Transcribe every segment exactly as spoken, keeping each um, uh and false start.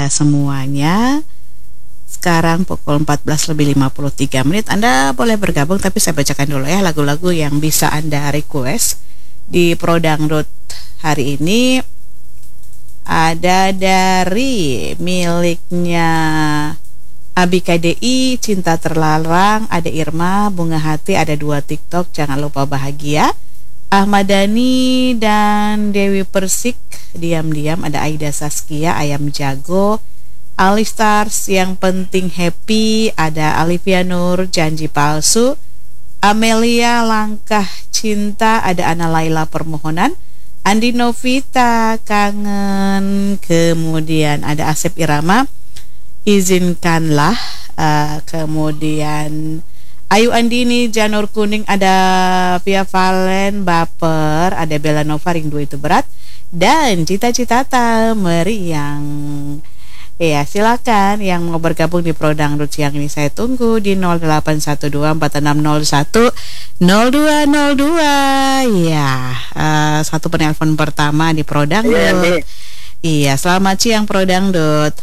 Anda semuanya. Sekarang pukul empat belas lebih lima puluh tiga menit. Anda boleh bergabung, tapi saya bacakan dulu ya lagu-lagu yang bisa Anda request di Pro Dangdut hari ini. Ada dari miliknya Abi K D I, Cinta Terlarang, ada Irma, Bunga Hati, ada dua TikTok, Jangan Lupa Bahagia, Ahmad Dhani dan Dewi Persik, Diam-Diam, ada Aida Saskia, Ayam Jago, Ali Stars, Yang Penting Happy, ada Alivia Nur, Janji Palsu, Amelia, Langkah Cinta, ada Ana Laila, Permohonan, Andi Novita, Kangen, kemudian ada Asep Irama, Izinkanlah, uh, kemudian Ayu Andini, Janur Kuning, ada Via Valen, Baper, ada Bella Nova, Rindu Itu Berat, dan Cita-Cita Tak Meriang. Ya, silakan yang mau bergabung di Pro Dangdut siang ini, saya tunggu di nol delapan satu dua empat enam nol satu nol dua nol dua. Ya, uh, satu penelpon pertama di Pro Dangdut. Iya, iya, selamat siang Pro Dangdut.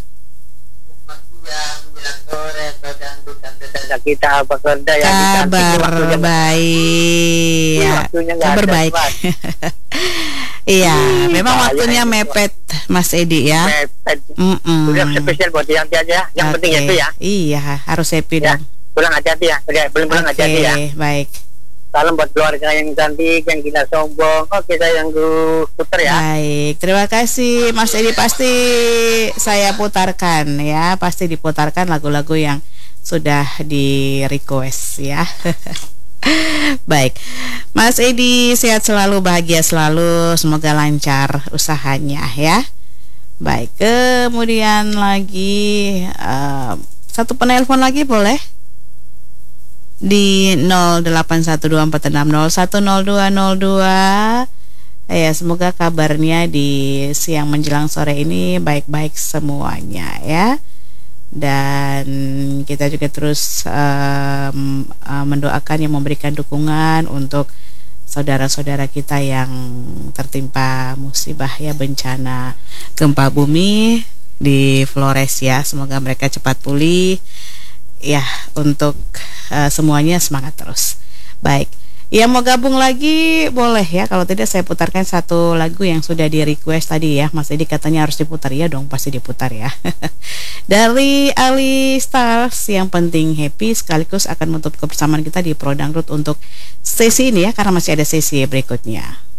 Kita apa kerja ya, kabar baik ya, kabar baik. Iya, memang waktunya mepet Mas Edi ya. Mepet. Udah spesial buat yang aja, yang penting itu ya. Iya, harus happy dong. Pulang hati-hati ya, belum pulang hati-hati ya. Baik. Salam buat keluarga yang cantik, yang kita sombong. Oh, kita yang putar ya. Baik, terima kasih Mas Edi. Pasti saya putarkan ya, pasti diputarkan lagu-lagu yang sudah di request ya. Baik, Mas Edi sehat selalu, bahagia selalu, semoga lancar usahanya ya. Baik, kemudian lagi uh, satu penelpon lagi boleh di nol delapan satu dua empat enam nol satu nol dua nol dua. Ya, semoga kabarnya di siang menjelang sore ini baik-baik semuanya ya. Dan kita juga terus um, uh, mendoakan yang memberikan dukungan untuk saudara-saudara kita yang tertimpa musibah ya, bencana gempa bumi di Flores ya. Semoga mereka cepat pulih ya. Untuk uh, semuanya semangat terus. Baik, yang mau gabung lagi boleh ya. Kalau tidak saya putarkan satu lagu yang sudah di request tadi ya. Mas Edi katanya harus diputar, ya dong pasti diputar ya. Dari Ali Stars, Yang Penting Happy, sekaligus akan menutup kebersamaan kita di Pro Dangdut untuk sesi ini ya, karena masih ada sesi berikutnya.